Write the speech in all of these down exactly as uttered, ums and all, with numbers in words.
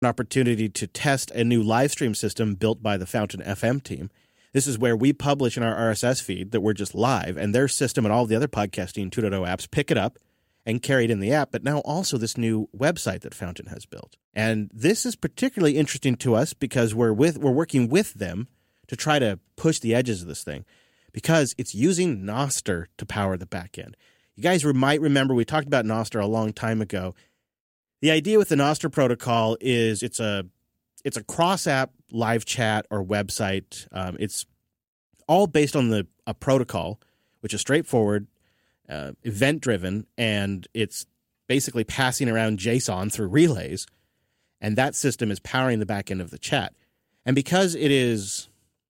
an opportunity to test a new live stream system built by the Fountain F M team. This is where we publish in our R S S feed that we're just live, and their system and all the other podcasting two point oh apps pick it up and carry it in the app, but now also this new website that Fountain has built. And this is particularly interesting to us because we're with we're working with them to try to push the edges of this thing because it's using Nostr to power the backend. You guys might remember we talked about Nostr a long time ago. The idea with the Nostr protocol is it's a it's a cross-app live chat or website. Um, it's all based on the a protocol, which is straightforward, uh, event-driven, and it's basically passing around JSON through relays, and that system is powering the back end of the chat. And because it is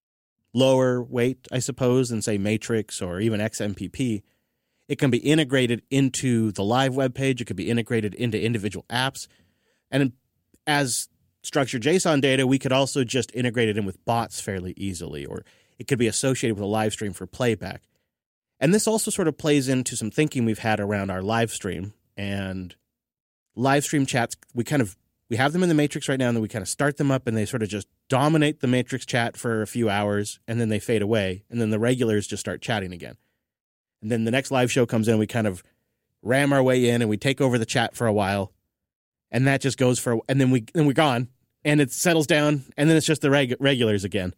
lower weight, I suppose, than, say, Matrix or even X M P P, it can be integrated into the live web page. It could be integrated into individual apps. And as structured JSON data, we could also just integrate it in with bots fairly easily, or it could be associated with a live stream for playback. And this also sort of plays into some thinking we've had around our live stream. And live stream chats, we kind of we have them in the Matrix right now, and then we kind of start them up, and they sort of just dominate the Matrix chat for a few hours, and then they fade away, and then the regulars just start chatting again. And then the next live show comes in, we kind of ram our way in, and we take over the chat for a while, and that just goes for, and then we then we're gone, and it settles down, and then it's just the reg- regulars again.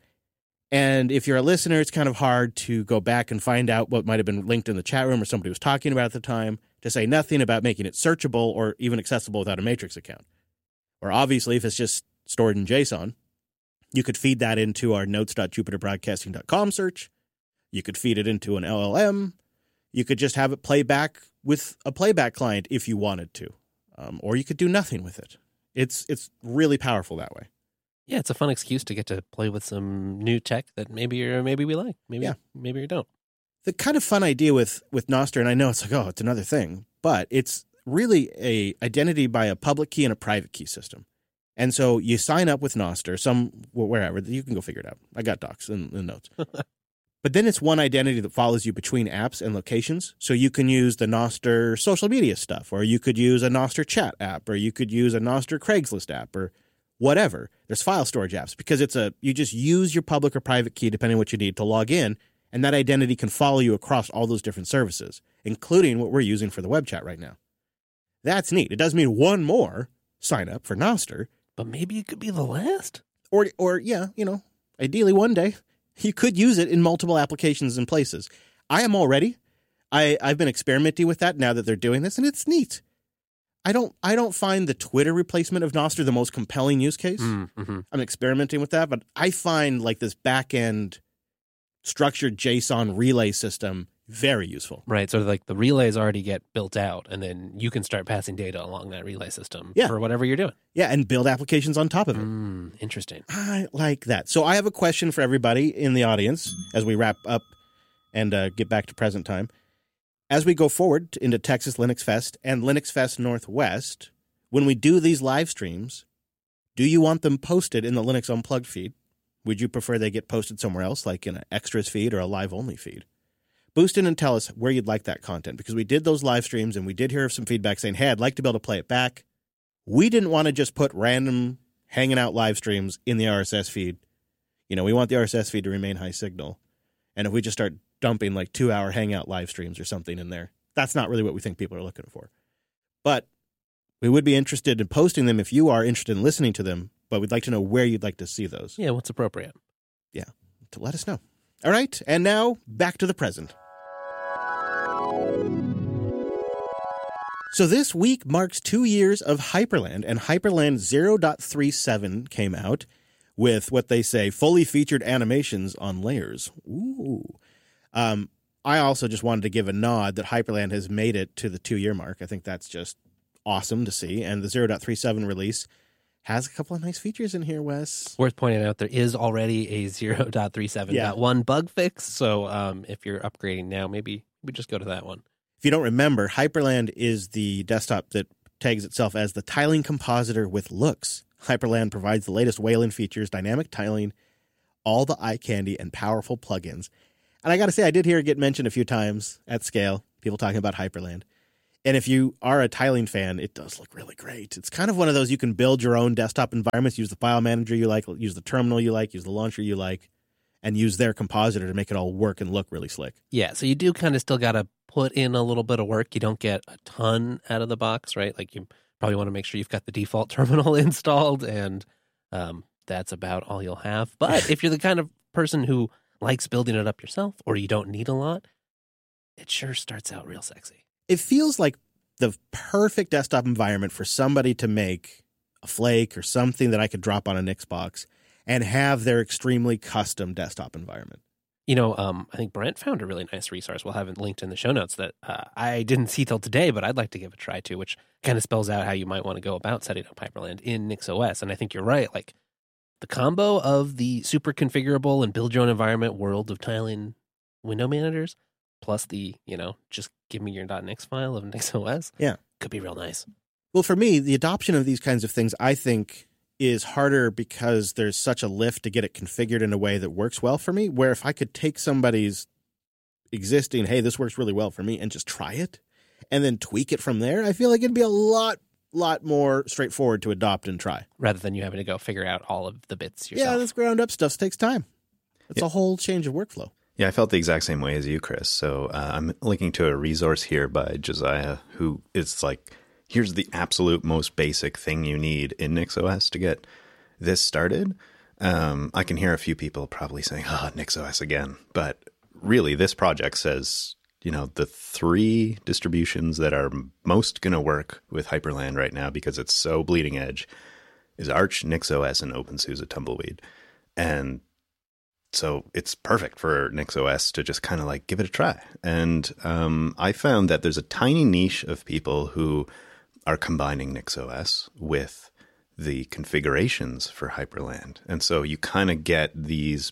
And if you're a listener, it's kind of hard to go back and find out what might have been linked in the chat room or somebody was talking about at the time, to say nothing about making it searchable or even accessible without a Matrix account. Or obviously, if it's just stored in JSON, you could feed that into our notes dot jupiter broadcasting dot com search. You could feed it into an L L M. You could just have it play back with a playback client if you wanted to. Um, or you could do nothing with it. It's it's really powerful that way. Yeah, it's a fun excuse to get to play with some new tech that maybe you're, maybe we like. Maybe yeah. maybe you don't. The kind of fun idea with, with Nostr, and I know it's like, oh, it's another thing, but it's really a identity by a public key and a private key system. And so you sign up with Nostr, some wherever, you can go figure it out. I got docs in the notes. But then it's one identity that follows you between apps and locations. So you can use the Nostr social media stuff, or you could use a Nostr chat app, or you could use a Nostr Craigslist app, or whatever. There's file storage apps because it's a you just use your public or private key depending on what you need to log in, and that identity can follow you across all those different services, including what we're using for the web chat right now. That's neat. It does mean one more sign up for Nostr. But maybe it could be the last. Or, or yeah, you know, ideally one day. You could use it in multiple applications and places. I am already. I, I've been experimenting with that now that they're doing this, and it's neat. I don't I don't find the Twitter replacement of Nostr the most compelling use case. Mm-hmm. I'm experimenting with that, but I find like this back-end structured JSON relay system very useful. Right, so like the relays already get built out, and then you can start passing data along that relay system yeah. for whatever you're doing. Yeah, and build applications on top of it. Mm, interesting. I like that. So I have a question for everybody in the audience as we wrap up and uh, get back to present time. As we go forward into Texas Linux Fest and Linux Fest Northwest, when we do these live streams, do you want them posted in the Linux Unplugged feed? Would you prefer they get posted somewhere else, like in an extras feed or a live-only feed? Boost in and tell us where you'd like that content, because we did those live streams and we did hear some feedback saying, hey, I'd like to be able to play it back. We didn't want to just put random hanging out live streams in the R S S feed. You know, we want the R S S feed to remain high signal. And if we just start dumping like two-hour hangout live streams or something in there, that's not really what we think people are looking for. But we would be interested in posting them if you are interested in listening to them, but we'd like to know where you'd like to see those. Yeah, what's appropriate. Yeah, to let us know. All right, and now back to the present. So this week marks two years of Hyperland, and Hyperland zero point three seven came out with what they say fully featured animations on layers. Ooh. Um, I also just wanted to give a nod that Hyperland has made it to the two-year mark. I think that's just awesome to see, and the zero point three seven release has a couple of nice features in here, Wes. Worth pointing out, there is already a zero point three seven point one yeah. bug fix, so um, if you're upgrading now, maybe we just go to that one. If you don't remember, Hyperland is the desktop that tags itself as the tiling compositor with looks. Hyperland provides the latest Wayland features, dynamic tiling, all the eye candy, and powerful plugins. And I got to say, I did hear it get mentioned a few times at scale, people talking about Hyperland. And if you are a tiling fan, it does look really great. It's kind of one of those you can build your own desktop environments, use the file manager you like, use the terminal you like, use the launcher you like, and use their compositor to make it all work and look really slick. Yeah, so you do kind of still got to put in a little bit of work. You don't get a ton out of the box, right? Like you probably want to make sure you've got the default terminal installed, and um, that's about all you'll have. But if you're the kind of person who likes building it up yourself, or you don't need a lot, it sure starts out real sexy. It feels like the perfect desktop environment for somebody to make a Flake or something that I could drop on a Nix box and have their extremely custom desktop environment. You know, um, I think Brent found a really nice resource. We'll have it linked in the show notes that uh, I didn't see till today, but I'd like to give a try to, which kind of spells out how you might want to go about setting up Hyperland in NixOS. And I think you're right. Like the combo of the super configurable and build your own environment world of tiling window managers, plus the, you know, just give me your .nix file of NixOS. Yeah. Could be real nice. Well, for me, the adoption of these kinds of things, I think, is harder because there's such a lift to get it configured in a way that works well for me, where if I could take somebody's existing, hey, this works really well for me, and just try it, and then tweak it from there, I feel like it'd be a lot, lot more straightforward to adopt and try. Rather than you having to go figure out all of the bits yourself. Yeah, this ground up stuff takes time. It's yeah. a whole change of workflow. Yeah, I felt the exact same way as you, Chris. So uh, I'm linking to a resource here by Josiah, who is like, here's the absolute most basic thing you need in NixOS to get this started. Um, I can hear a few people probably saying, oh, NixOS again. But really, this project says, you know, the three distributions that are most going to work with Hyperland right now because it's so bleeding edge is Arch, NixOS, and OpenSUSE Tumbleweed. And so it's perfect for NixOS to just kind of like give it a try. And um, I found that there's a tiny niche of people who are combining NixOS with the configurations for Hyperland. And so you kind of get these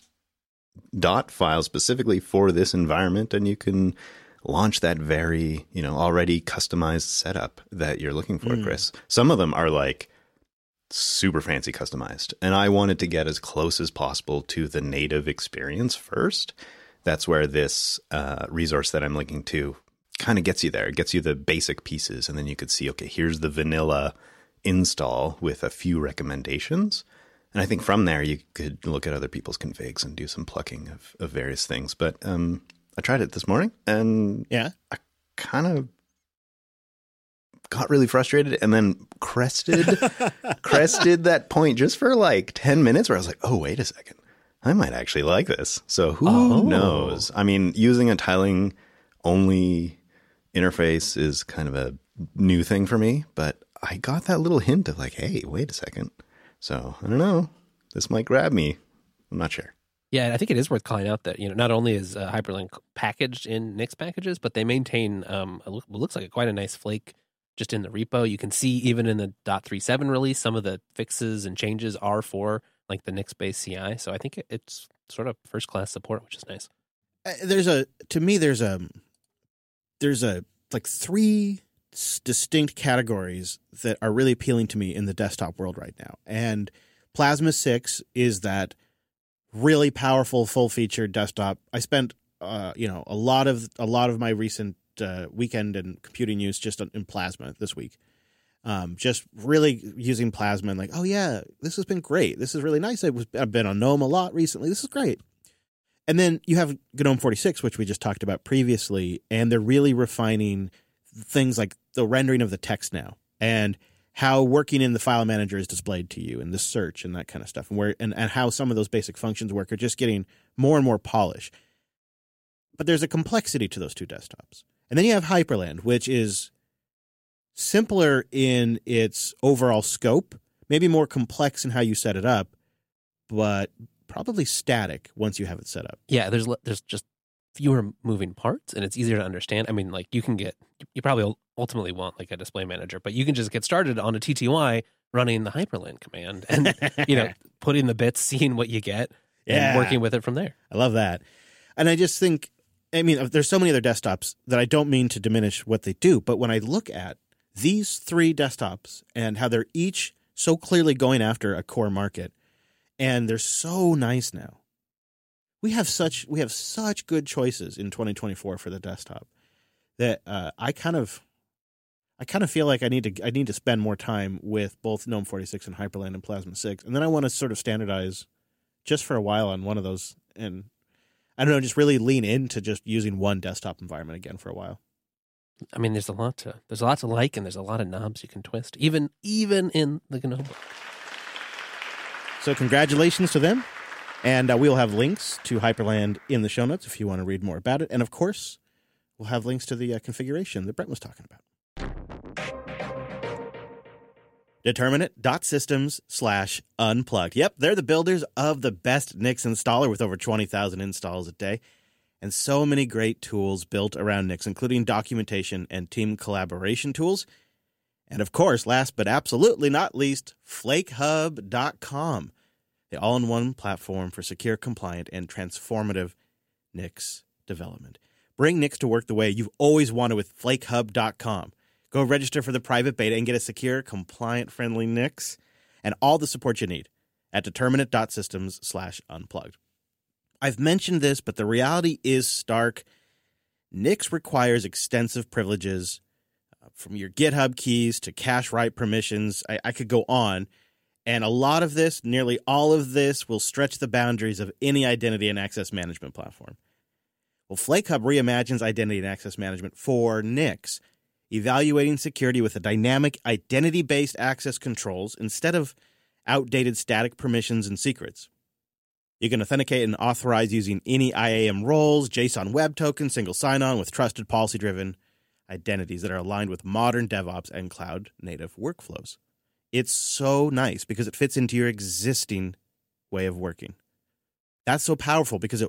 dot files specifically for this environment, and you can launch that very, you know, already customized setup that you're looking for, mm. Chris. Some of them are like super fancy customized, and I wanted to get as close as possible to the native experience first. That's where this uh, resource that I'm linking to kind of gets you there. It gets you the basic pieces, and then you could see, okay, here's the vanilla install with a few recommendations. And I think from there, you could look at other people's configs and do some plucking of, of various things. But um, I tried it this morning, and yeah, I kind of got really frustrated and then crested, crested that point just for like ten minutes where I was like, oh, wait a second. I might actually like this. So who oh. knows? I mean, using a tiling only interface is kind of a new thing for me, but I got that little hint of like, hey, wait a second. So I don't know. This might grab me. I'm not sure. Yeah, I think it is worth calling out that, you know, not only is uh, Hyperland packaged in Nix packages, but they maintain um, what looks like a, quite a nice flake just in the repo. You can see even in the point three seven release, some of the fixes and changes are for like the Nix-based C I. So I think it, it's sort of first-class support, which is nice. Uh, there's a, to me, there's a, there's a, like three distinct categories that are really appealing to me in the desktop world right now. And Plasma six is that really powerful, full-featured desktop. I spent, uh, you know, a lot of a lot of my recent uh, weekend and computing use just in Plasma this week. Um, just really using Plasma and like, oh yeah, this has been great. This is really nice. I was, I've been on GNOME a lot recently. This is great. And then you have GNOME forty-six, which we just talked about previously, and they're really refining things like the rendering of the text now and how working in the file manager is displayed to you and the search and that kind of stuff, and where and, and how some of those basic functions work are just getting more and more polished. But there's a complexity to those two desktops. And then you have Hyperland, which is simpler in its overall scope, maybe more complex in how you set it up, but probably static once you have it set up. Yeah, there's there's just fewer moving parts, and it's easier to understand. I mean, like you can get, you probably ultimately want like a display manager, but you can just get started on a T T Y running the Hyperland command and, you know, putting the bits, seeing what you get, yeah. and working with it from there. I love that. And I just think, I mean, there's so many other desktops that I don't mean to diminish what they do, but when I look at these three desktops and how they're each so clearly going after a core market, and they're so nice now. We have such we have such good choices in twenty twenty-four for the desktop that uh, I kind of I kind of feel like I need to I need to spend more time with both GNOME forty-six and Hyperland and Plasma six, and then I want to sort of standardize just for a while on one of those, and I don't know, just really lean into just using one desktop environment again for a while. I mean, there's a lot to there's a lot to like, and there's a lot of knobs you can twist, even even in the GNOME book. So congratulations to them, and uh, we'll have links to Hyperland in the show notes if you want to read more about it, and of course, we'll have links to the uh, configuration that Brent was talking about. Determinate.systems slash unplugged. Yep, they're the builders of the best Nix installer with over twenty thousand installs a day. And so many great tools built around Nix, including documentation and team collaboration tools. And of course, last but absolutely not least, flake hub dot com, the all-in-one platform for secure, compliant, and transformative Nix development. Bring Nix to work the way you've always wanted with flake hub dot com. Go register for the private beta and get a secure, compliant-friendly Nix and all the support you need at determinate.systems slash unplugged. I've mentioned this, but the reality is stark. Nix requires extensive privileges, uh, from your GitHub keys to cache write permissions. I, I could go on. And a lot of this, nearly all of this, will stretch the boundaries of any identity and access management platform. Well, FlakeHub reimagines identity and access management for Nix, evaluating security with a dynamic identity-based access controls instead of outdated static permissions and secrets. You can authenticate and authorize using any I A M roles, JSON Web Token, single sign-on with trusted policy-driven identities that are aligned with modern DevOps and cloud-native workflows. It's so nice because it fits into your existing way of working. That's so powerful because it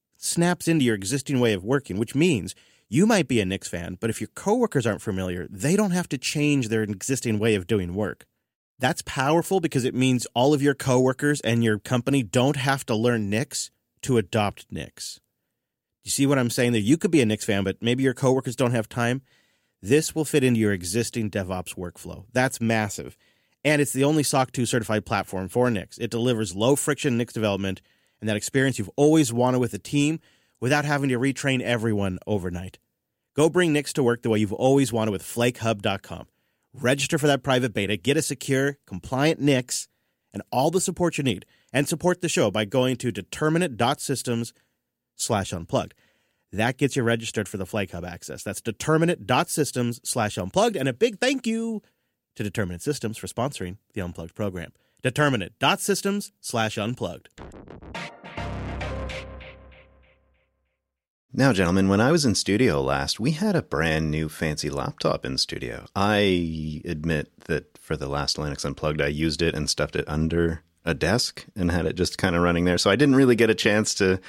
snaps into your existing way of working, which means you might be a Nix fan, but if your coworkers aren't familiar, they don't have to change their existing way of doing work. That's powerful because it means all of your coworkers and your company don't have to learn Nix to adopt Nix. You see what I'm saying there? You could be a Nix fan, but maybe your coworkers don't have time. This will fit into your existing DevOps workflow. That's massive. And it's the only S O C two certified platform for Nix. It delivers low-friction Nix development and that experience you've always wanted with a team without having to retrain everyone overnight. Go bring Nix to work the way you've always wanted with flake hub dot com. Register for that private beta, get a secure, compliant Nix, and all the support you need, and support the show by going to determinate.systems slash unplugged. That gets you registered for the Flake Hub access. That's determinate.systems slash unplugged, and a big thank you to Determinate Systems for sponsoring the Unplugged program. Determinate.systems slash unplugged. Now, gentlemen, when I was in studio last, we had a brand new fancy laptop in studio. I admit that for the last Linux Unplugged, I used it and stuffed it under a desk and had it just kind of running there. So I didn't really get a chance to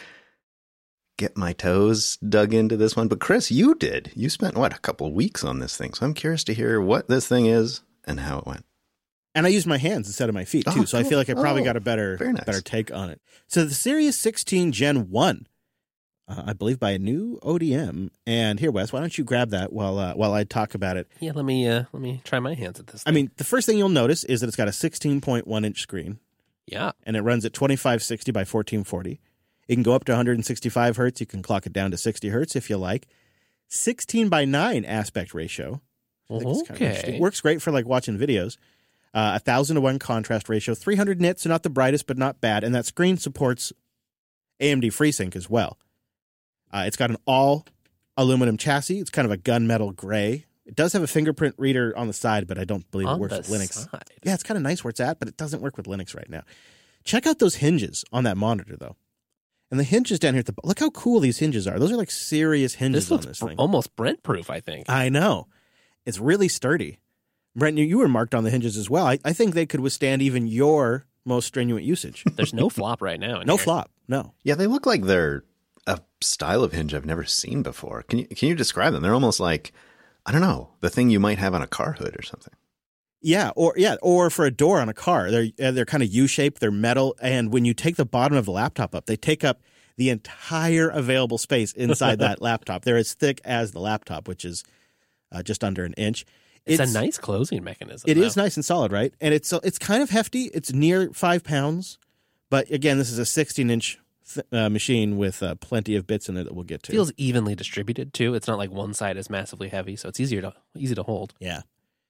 get my toes dug into this one. But Chris, you did. You spent, what, a couple of weeks on this thing. So I'm curious to hear what this thing is and how it went. And I used my hands instead of my feet, too. Oh, so cool. I feel like I probably oh, got a better, nice. better take on it. So the Series sixteen Gen one. Uh, I believe by a new O D M. And here, Wes, why don't you grab that while uh, while I talk about it? Yeah, let me uh, let me try my hands at this thing. I mean, the first thing you'll notice is that it's got a sixteen point one inch screen. Yeah. And it runs at twenty-five sixty by fourteen forty. It can go up to one hundred sixty-five hertz. You can clock it down to sixty hertz if you like. sixteen by nine aspect ratio. I think it's kind of interesting. Okay. Works great for like watching videos. Uh, one thousand to one contrast ratio. three hundred nits, so not the brightest, but not bad. And that screen supports A M D FreeSync as well. Uh, it's got an all-aluminum chassis. It's kind of a gunmetal gray. It does have a fingerprint reader on the side, but I don't believe on it works the with Linux. Side. Yeah, it's kind of nice where it's at, but it doesn't work with Linux right now. Check out those hinges on that monitor, though. And the hinges down here at the look how cool these hinges are. Those are like serious hinges This looks on this br- thing. almost Brent-proof, I think. I know. It's really sturdy. Brent, you, you were marked on the hinges as well. I, I think they could withstand even your most stringent usage. There's no flop right now. In No here. flop. No. Yeah, they look like they're a style of hinge I've never seen before. Can you can you describe them? They're almost like, I don't know, the thing you might have on a car hood or something. Yeah, or yeah, or for a door on a car. They're uh, they're kind of U-shaped. They're metal, and when you take the bottom of the laptop up, they take up the entire available space inside that laptop. They're as thick as the laptop, which is uh, just under an inch. It's, it's a nice closing mechanism. It though. is nice and solid, right? And it's it's kind of hefty. It's near five pounds, but again, this is a sixteen inch th- uh, machine with uh, plenty of bits in it that we'll get to. Feels evenly distributed too. It's not like one side is massively heavy, so it's easier to easy to hold. Yeah.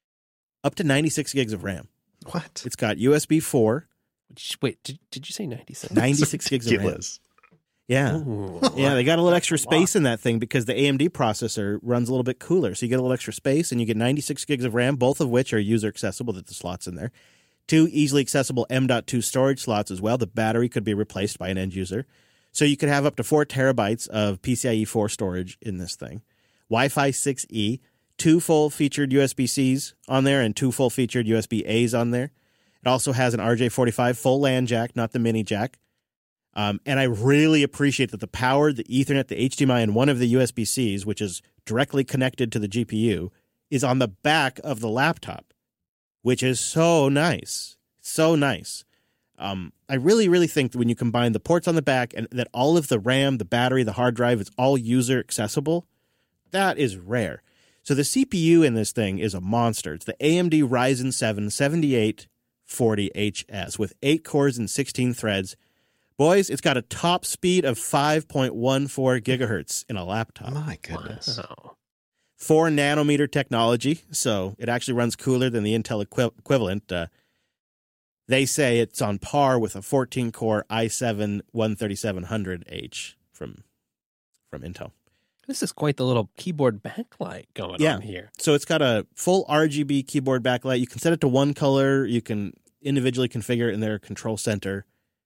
Up to ninety-six gigs of RAM. What? It's got U S B four. Wait, did, did you say ninety-six? ninety-six gigs of RAM. Yeah. Ooh. Yeah, they got a little extra space in that thing because the A M D processor runs a little bit cooler. So you get a little extra space and you get ninety-six gigs of RAM, both of which are user accessible with the slots in there. Two easily accessible M dot two storage slots as well. The battery could be replaced by an end user. So you could have up to four terabytes of PCIe four storage in this thing. Wi-Fi six E, two full-featured U S B Cs on there and two full-featured U S B A's on there. It also has an R J forty-five full LAN jack, not the mini jack. Um, and I really appreciate that the power, the Ethernet, the H D M I, and one of the U S B Cs, which is directly connected to the G P U, is on the back of the laptop, which is so nice. So nice. Um, I really, really think that when you combine the ports on the back and that all of the RAM, the battery, the hard drive is all user accessible, that is rare. So the C P U in this thing is a monster. It's the A M D Ryzen seven seventy-eight forty H S with eight cores and sixteen threads. Boys, it's got a top speed of five point one four gigahertz in a laptop. My goodness. Wow. Four nanometer technology, so it actually runs cooler than the Intel equi- equivalent. Uh, they say it's on par with a fourteen-core i seven thirty-seven hundred H from from Intel. This is quite the little keyboard backlight going Yeah. on here. So it's got a full R G B keyboard backlight. You can set it to one color. You can individually configure it in their control center.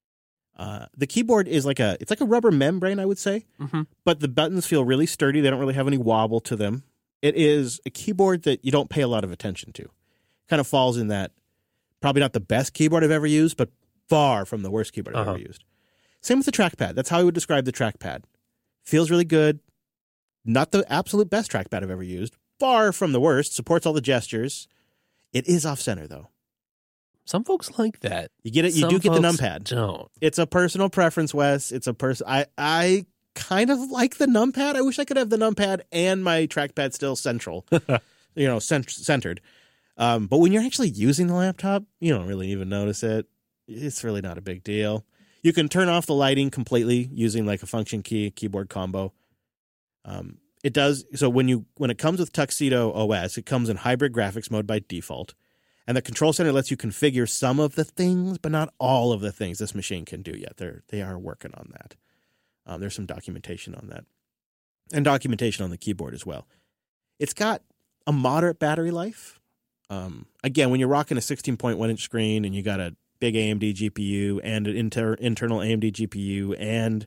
Uh, the keyboard is like a it's like a rubber membrane, I would say, Mm-hmm. but the buttons feel really sturdy. They don't really have any wobble to them. It is a keyboard that you don't pay a lot of attention to. Kind of falls in that probably not the best keyboard I've ever used, but far from the worst keyboard I've Uh-huh. ever used. Same with the trackpad. That's how I would describe the trackpad. Feels really good. Not the absolute best trackpad I've ever used. Far from the worst. Supports all the gestures. It is off-center, though. Some folks like that. You get it. You Some do get the folks numpad. Don't. It's a personal preference, Wes. It's a person. I I kind of like the numpad. I wish I could have the numpad and my trackpad still central, you know, cent- centered. Um, but when you're actually using the laptop, you don't really even notice it. It's really not a big deal. You can turn off the lighting completely using like a function key keyboard combo. Um, it does so when you when it comes with Tuxedo O S, it comes in hybrid graphics mode by default. And the control center lets you configure some of the things, but not all of the things this machine can do yet. They're they are working on that. Um, there's some documentation on that, and documentation on the keyboard as well. It's got a moderate battery life. Um, again, when you're rocking a sixteen point one inch screen and you got a big A M D G P U and an inter- internal A M D G P U and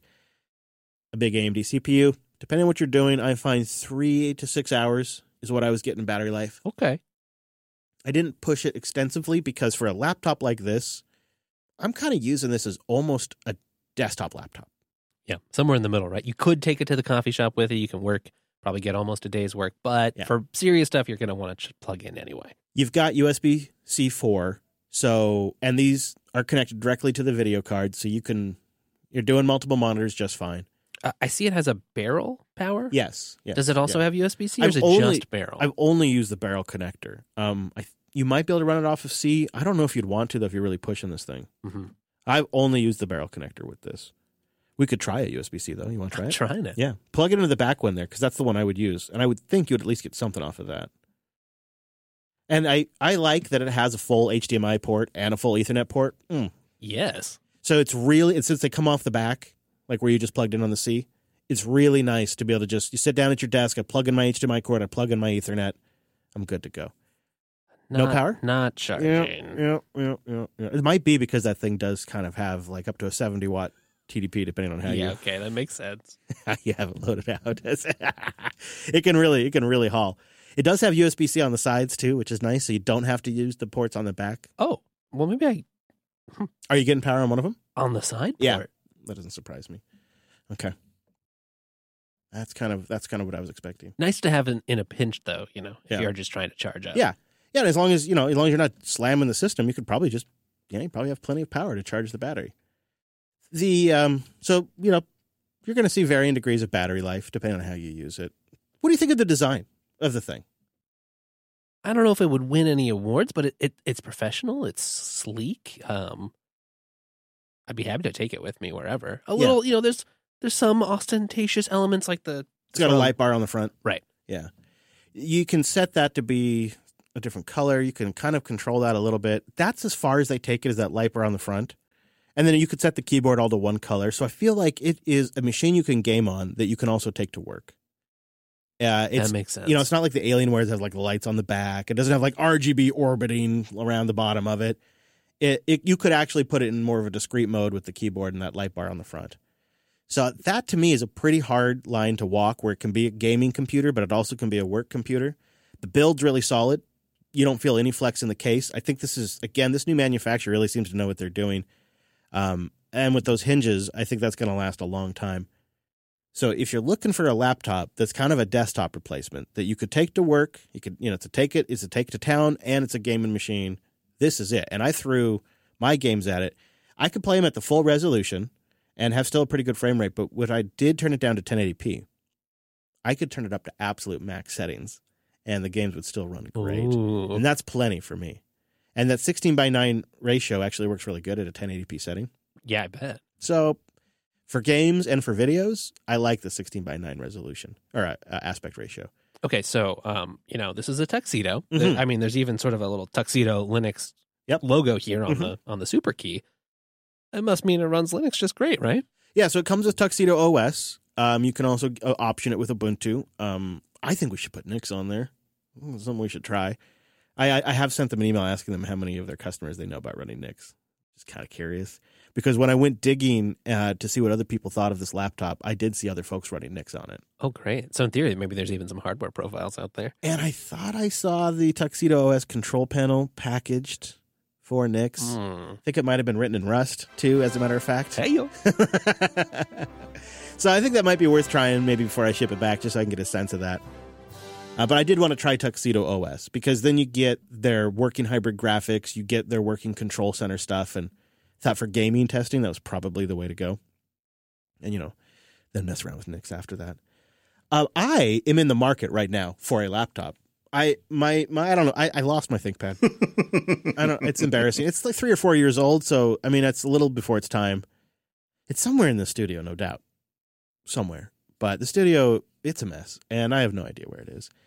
a big A M D C P U, depending on what you're doing, I find three to six hours is what I was getting battery life. Okay. I didn't push it extensively because for a laptop like this, I'm kind of using this as almost a desktop laptop. Yeah, somewhere in the middle, right? You could take it to the coffee shop with you. You can work, probably get almost a day's work. But Yeah. for serious stuff, you're going to want to plug in anyway. You've got U S B C four, so and these are connected directly to the video card, so you can you're doing multiple monitors just fine. Uh, I see it has a barrel power. Yes. yes Does it also yeah. have U S B C or I've is it only- just barrel? I've only used the barrel connector. Um, I you might be able to run it off of C. I don't know if you'd want to though if you're really pushing this thing. Mhm. I've only used the barrel connector with this. We could try a U S B C though. You want to try I'm it? trying it. Yeah, plug it into the back one there because that's the one I would use, and I would think you'd at least get something off of that. And I, I like that it has a full H D M I port and a full Ethernet port. Mm. Yes. So it's really, and since they come off the back, like where you just plugged in on the C, it's really nice to be able to just, you sit down at your desk, I plug in my H D M I cord, I plug in my Ethernet, I'm good to go. Not, No power? Not charging. Yeah, yeah, yeah, yeah. It might be because that thing does kind of have like up to a seventy watt T D P, depending on how Yeah, you okay, that makes sense. how you have it loaded out. it can really, it can really haul. It does have U S B C on the sides too, which is nice. So you don't have to use the ports on the back. Oh, well, maybe I Are you getting power on one of them? on the side Yeah. port. That doesn't surprise me. Okay. That's kind of that's kind of what I was expecting. Nice to have in, in a pinch, though. You know, if Yeah. you're just trying to charge up. Yeah. Yeah, and as long as you know, as long as you're not slamming the system, you could probably just yeah, you probably have plenty of power to charge the battery. The um so, you know, you're gonna see varying degrees of battery life depending on how you use it. What do you think of the design of the thing? I don't know if it would win any awards, but it, it it's professional. It's sleek. Um, I'd be happy to take it with me wherever. A little, you know, there's there's some ostentatious elements like the It's got a light bar on the front. right. Yeah. You can set that to be a different color. You can kind of control that a little bit. That's as far as they take it, is that light bar on the front. And then you could set the keyboard all to one color. So I feel like it is a machine you can game on that you can also take to work. Yeah, it's, that makes sense. You know, it's not like the Alienware that has like lights on the back. It doesn't have like R G B orbiting around the bottom of it. It, it. You could actually put it in more of a discrete mode with the keyboard and that light bar on the front. So that to me is a pretty hard line to walk, where it can be a gaming computer, but it also can be a work computer. The build's really solid. You don't feel any flex in the case. I think this is, again, this new manufacturer really seems to know what they're doing. Um, and with those hinges, I think that's going to last a long time. So if you're looking for a laptop that's kind of a desktop replacement that you could take to work, you could, you know, to take it, it's a take to town, and it's a gaming machine, this is it. And I threw my games at it. I could play them at the full resolution and have still a pretty good frame rate, but when I did turn it down to ten eighty p, I could turn it up to absolute max settings, and the games would still run great. Ooh. And that's plenty for me. And that sixteen by nine ratio actually works really good at a ten eighty p setting. Yeah, I bet. So for games and for videos, I like the sixteen by nine resolution or uh, aspect ratio. Okay, so um, you know, this is a tuxedo. Mhm. There- I mean, there's even sort of a little tuxedo Linux Yep. logo here on Mhm. the on the super key. That must mean it runs Linux just great, right? Yeah, so it comes with Tuxedo O S. Um, you can also uh, option it with Ubuntu. Um, I think we should put Nix on there. Hmm, Something we should try. I, I, I have sent them an email asking them how many of their customers they know about running Nix. Just kind of curious. Because when I went digging uh, to see what other people thought of this laptop, I did see other folks running Nix on it. Oh, great. So in theory, maybe there's even some hardware profiles out there. And I thought I saw the Tuxedo O S control panel packaged for Nix. Hmm. I think it might have been written in Rust, too, as a matter of fact. Hey, yo. So I think that might be worth trying maybe before I ship it back, just so I can get a sense of that. Uh, but I did want to try Tuxedo O S, because then you get their working hybrid graphics, you get their working control center stuff, and thought for gaming testing, that was probably the way to go. And, you know, then mess around with Nix after that. Uh, I am in the market right now for a laptop. I my my I don't know. I, I lost my ThinkPad. I don't. It's embarrassing. It's like three or four years old, so I mean, it's a little before its time. It's somewhere in the studio, no doubt, somewhere. But the studio, it's a mess, and I have no idea where it is.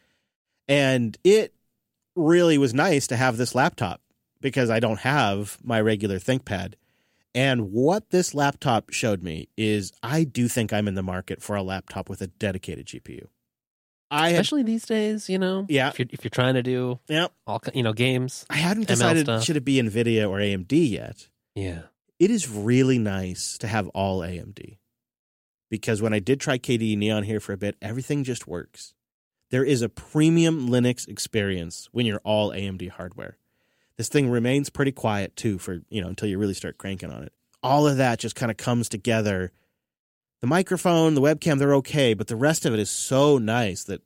And it really was nice to have this laptop, because I don't have my regular ThinkPad. And what this laptop showed me is I do think I'm in the market for a laptop with a dedicated G P U. I had, Especially these days, you know. Yeah. If you're, if you're trying to do yeah, all ki- you know games. I hadn't M L decided stuff. should it be NVIDIA or A M D yet. Yeah. It is really nice to have all A M D, because when I did try K D E Neon here for a bit, everything just works. There is a premium Linux experience when you're all A M D hardware. This thing remains pretty quiet too for, you know, until you really start cranking on it. All of that just kind of comes together. The microphone, the webcam, they're okay, but the rest of it is so nice that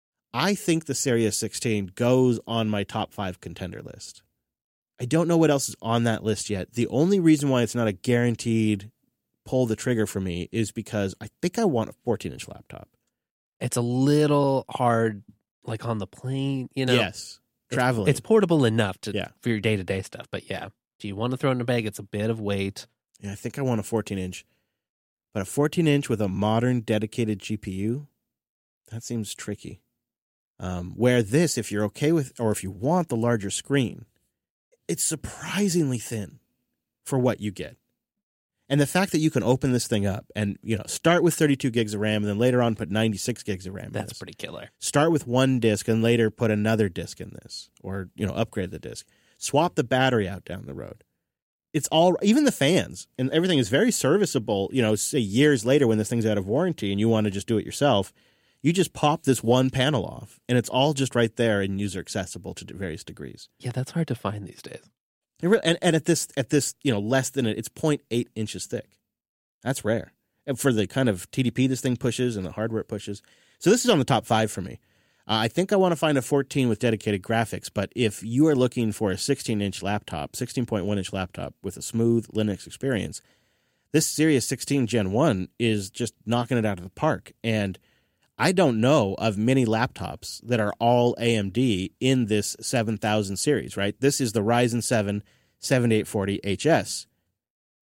I think the Series sixteen goes on my top five contender list. I don't know what else is on that list yet. The only reason why it's not a guaranteed pull the trigger for me is because I think I want a fourteen-inch laptop. It's a little hard, like on the plane, you know. Yes, traveling. It's portable enough to Yeah. for your day to day stuff, but yeah, if you want to throw it in a bag, it's a bit of weight. Yeah, I think I want a fourteen-inch. But a fourteen-inch with a modern dedicated G P U, that seems tricky. Um, where this, if you're okay with, or if you want the larger screen, it's surprisingly thin for what you get. And the fact that you can open this thing up and, you know, start with thirty-two gigs of RAM and then later on put ninety-six gigs of RAM in That's this. pretty killer. Start with one disk and later put another disk in this, or, you know, upgrade the disk. Swap the battery out down the road. It's all, even the fans and everything is very serviceable. You know, say years later when this thing's out of warranty and you want to just do it yourself, you just pop this one panel off and it's all just right there and user accessible to various degrees. Yeah, that's hard to find these days. It really, and, and at this, at this, you know, less than it, it's zero point eight inches thick. That's rare. And for the kind of T D P this thing pushes and the hardware it pushes. So this is on the top five for me. Uh, I think I want to find a fourteen with dedicated graphics, but if you are looking for a sixteen-inch laptop, sixteen point one inch laptop with a smooth Linux experience, this Series sixteen Gen one is just knocking it out of the park. And I don't know of many laptops that are all A M D in this seven thousand series, right? This is the Ryzen seven seventy-eight forty H S.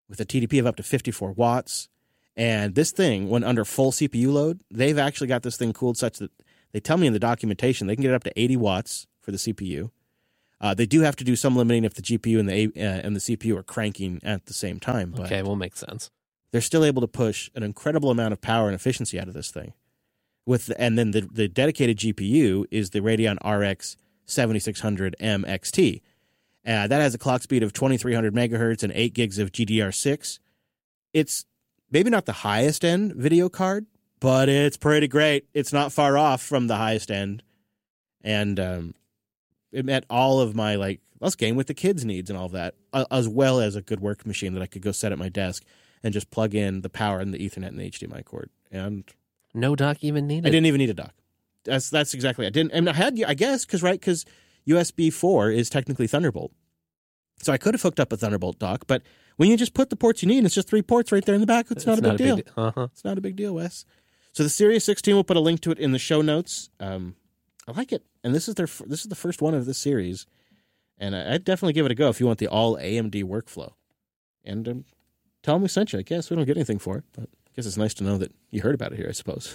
with a T D P of up to fifty-four watts. And this thing, when under full C P U load, they've actually got this thing cooled such that they tell me in the documentation they can get it up to eighty watts for the C P U. Uh, they do have to do some limiting if the G P U and the uh, and the C P U are cranking at the same time. But okay, will make sense. They're still able to push an incredible amount of power and efficiency out of this thing. With the, and then the, the dedicated G P U is the Radeon R X seventy-six hundred M X T. Uh, that has a clock speed of twenty-three hundred megahertz and eight gigs of G D D R six. It's maybe not the highest end video card, but it's pretty great. It's not far off from the highest end. And um, it met all of my, like, let's game with the kids' needs and all of that, as well as a good work machine that I could go set at my desk and just plug in the power and the Ethernet and the H D M I cord. And no dock even needed? I didn't even need a dock. That's that's exactly I didn't. I mean, I had, I guess, because, right, because U S B four is technically Thunderbolt. So I could have hooked up a Thunderbolt dock, but when you just put the ports you need, it's just three ports right there in the back. It's, it's not a big not deal. A big, uh-huh. It's not a big deal, Wes. So the Series sixteen, we'll put a link to it in the show notes. Um, I like it, and this is their this is the first one of this series, and I, I'd definitely give it a go if you want the all A M D workflow. And um, tell them we sent you. I guess we don't get anything for it, but I guess it's nice to know that you heard about it here, I suppose.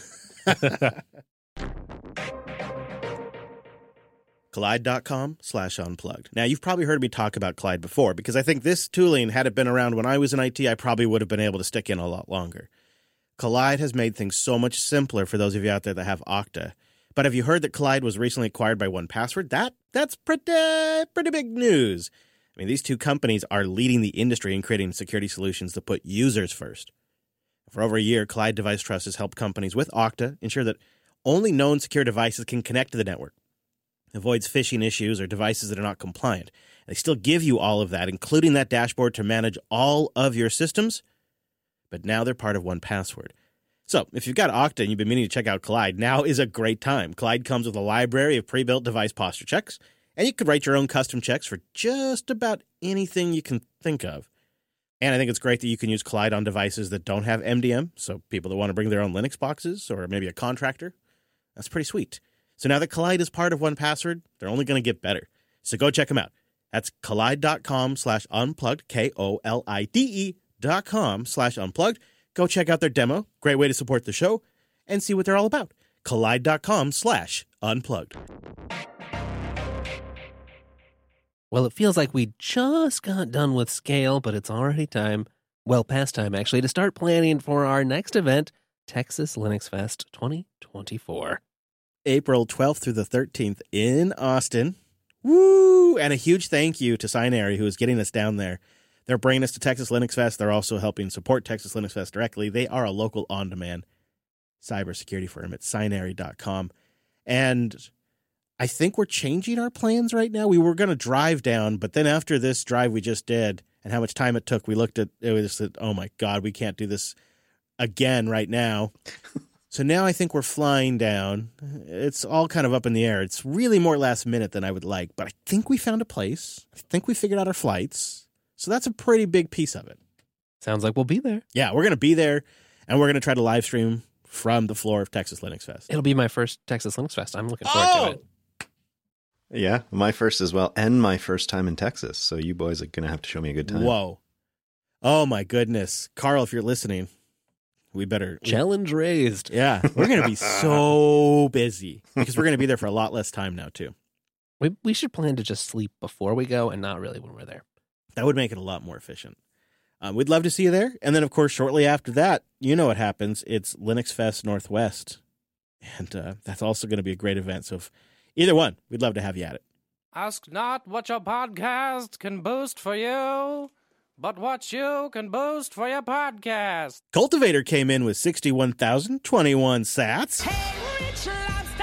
Kolide.com slash unplugged. Now, you've probably heard me talk about Kolide before, because I think this tooling, had it been around when I was in I T, I probably would have been able to stick in a lot longer. Kolide has made things so much simpler for those of you out there that have Okta. But have you heard that Kolide was recently acquired by one password? That That's pretty, pretty big news. I mean, these two companies are leading the industry in creating security solutions that put users first. For over a year, Kolide Device Trust has helped companies with Okta ensure that only known secure devices can connect to the network, avoids phishing issues or devices that are not compliant. They still give you all of that, including that dashboard to manage all of your systems, but now they're part of one password. So if you've got Okta and you've been meaning to check out Kolide, now is a great time. Kolide comes with a library of pre-built device posture checks, and you could write your own custom checks for just about anything you can think of. And I think it's great that you can use Kolide on devices that don't have M D M, so people that want to bring their own Linux boxes or maybe a contractor. That's pretty sweet. So now that Kolide is part of one password, they're only going to get better. So go check them out. That's kolide.com slash unplugged, K O L I D E dot com slash unplugged. Go check out their demo. Great way to support the show and see what they're all about. Kolide.com slash unplugged. Well, it feels like we just got done with Scale, but it's already time, well past time actually, to start planning for our next event, Texas Linux Fest twenty twenty-four. April twelfth through the thirteenth in Austin. Woo! And a huge thank you to Synary, who is getting us down there. They're bringing us to Texas Linux Fest. They're also helping support Texas Linux Fest directly. They are a local on-demand cybersecurity firm at synary dot com. And I think we're changing our plans right now. We were going to drive down, but then after this drive we just did and how much time it took, we looked at it, we just said, oh my God, we can't do this again right now. So now I think we're flying down. It's all kind of up in the air. It's really more last minute than I would like, but I think we found a place. I think we figured out our flights. So that's a pretty big piece of it. Sounds like we'll be there. Yeah, we're going to be there, and we're going to try to live stream from the floor of Texas Linux Fest. It'll be my first Texas Linux Fest. I'm looking forward oh! to it. Yeah, my first as well, and my first time in Texas. So you boys are going to have to show me a good time. Whoa. Oh, my goodness. Carl, if you're listening, we better... Challenge we, raised. Yeah, we're going to be so busy because we're going to be there for a lot less time now, too. We we should plan to just sleep before we go and not really when we're there. That would make it a lot more efficient. Um, we'd love to see you there. And then, of course, shortly after that, you know what happens. It's Linux Fest Northwest. And uh, that's also going to be a great event. So if either one, we'd love to have you at it. Ask not what your podcast can boost for you, but what you can boost for your podcast. Cultivator came in with sixty-one thousand twenty-one sats. Hey, Rich Lobster!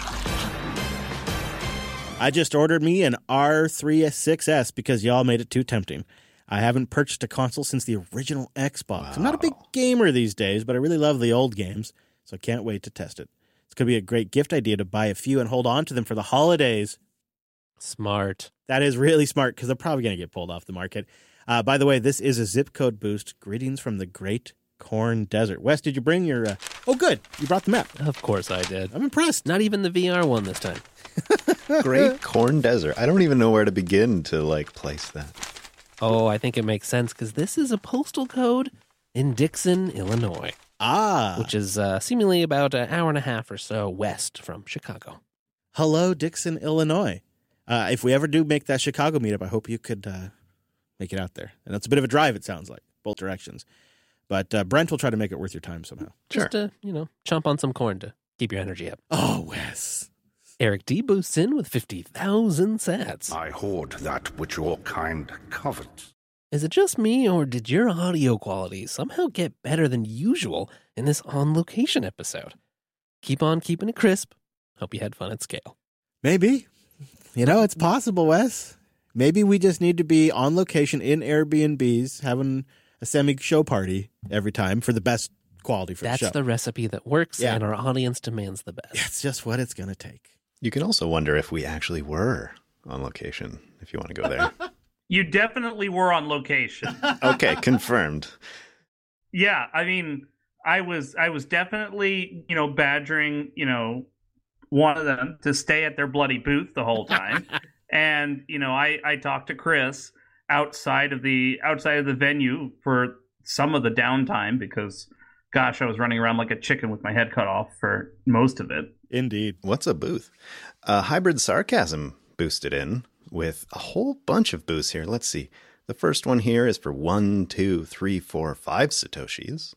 I just ordered me an R three six S because y'all made it too tempting. I haven't purchased a console since the original Xbox. Wow. I'm not a big gamer these days, but I really love the old games, so I can't wait to test it. It's going to be a great gift idea to buy a few and hold on to them for the holidays. Smart. That is really smart because they're probably going to get pulled off the market. Uh, by the way, this is a zip code boost. Greetings from the Great Corn Desert. Wes, did you bring your... Uh... Oh, good. You brought the map. Of course I did. I'm impressed. Not even the V R one this time. Great Corn Desert. I don't even know where to begin to, like, place that. Oh, I think it makes sense because this is a postal code in Dixon, Illinois, Ah. which is uh, seemingly about an hour and a half or so west from Chicago. Hello, Dixon, Illinois. Uh, if we ever do make that Chicago meetup, I hope you could uh, make it out there. And it's a bit of a drive, it sounds like, both directions. But uh, Brent will try to make it worth your time somehow. Just to, you know, chomp on some corn to keep your energy up. Oh, Wes. Eric D boosts in with fifty thousand sats. I hoard that which your kind covet. Is it just me, or did your audio quality somehow get better than usual in this on-location episode? Keep on keeping it crisp. Hope you had fun at scale. Maybe. You know, it's possible, Wes. Maybe we just need to be on location in Airbnbs having a semi-show party every time for the best quality for That's the show. the recipe that works, Yeah. and our audience demands the best. That's just what it's going to take. You can also wonder if we actually were on location, if you want to go there. You definitely were on location. Okay, confirmed. Yeah, I mean, I was I was definitely, you know, badgering, you know, one of them to stay at their bloody booth the whole time. And, you know, I, I talked to Chris outside of the outside of the venue for some of the downtime because, gosh, I was running around like a chicken with my head cut off for most of it. Indeed. What's a booth? Uh, Hybrid Sarcasm boosted in with a whole bunch of boosts here. Let's see. The first one here is for one, two, three, four, five Satoshis.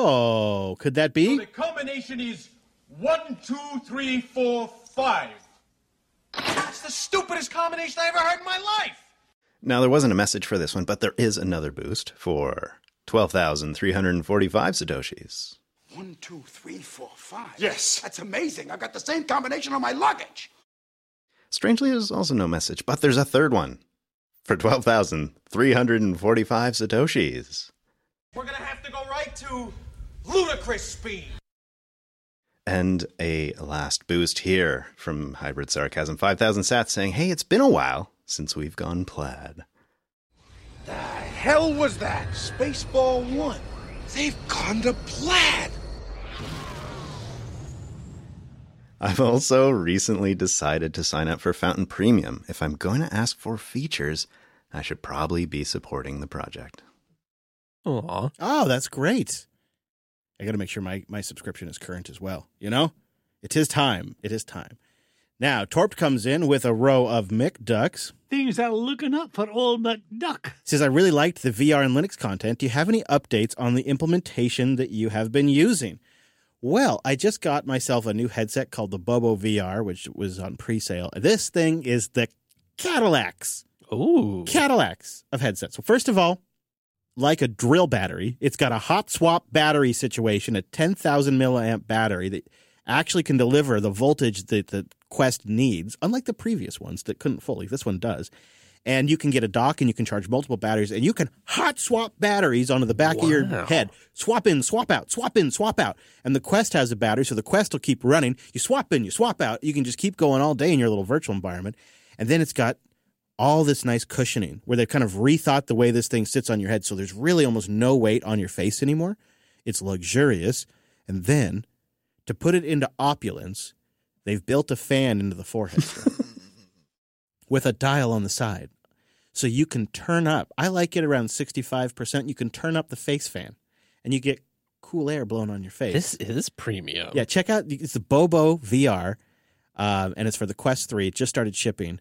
Oh, could that be? So the combination is one, two, three, four, five. That's the stupidest combination I ever heard in my life. Now, there wasn't a message for this one, but there is another boost for twelve thousand three hundred forty-five Satoshis. One, two, three, four, five. Yes. That's amazing. I've got the same combination on my luggage. Strangely, there's also no message, but there's a third one for twelve thousand three hundred forty-five Satoshis. We're going to have to go right to ludicrous speed. And a last boost here from Hybrid Sarcasm, five thousand sats, saying, hey, it's been a while since we've gone plaid. The hell was that? Spaceball one. They've gone to plaid. I've also recently decided to sign up for Fountain Premium. If I'm going to ask for features, I should probably be supporting the project. Aw. Oh, that's great. I got to make sure my, my subscription is current as well. You know, it is time. It is time. Now, Torp comes in with a row of McDucks. Things are looking up for old McDuck. Says, I really liked the V R and Linux content. Do you have any updates on the implementation that you have been using? Well, I just got myself a new headset called the Bobo V R, which was on pre-sale. This thing is the Cadillacs. Ooh. Cadillacs of headsets. So first of all, like a drill battery, it's got a hot swap battery situation, a ten thousand milliamp battery that actually can deliver the voltage that the Quest needs, unlike the previous ones that couldn't fully. This one does. And you can get a dock and you can charge multiple batteries and you can hot swap batteries onto the back Wow. of your head. Swap in, swap out, swap in, swap out. And the Quest has a battery, so the Quest will keep running. You swap in, you swap out. You can just keep going all day in your little virtual environment. And then it's got all this nice cushioning where they've kind of rethought the way this thing sits on your head. So there's really almost no weight on your face anymore. It's luxurious. And then to put it into opulence, they've built a fan into the forehead strap with a dial on the side. So you can turn up. I like it around sixty-five percent. You can turn up the face fan and you get cool air blown on your face. This is premium. Yeah, check out. It's the Bobo V R, um, and it's for the Quest three. It just started shipping.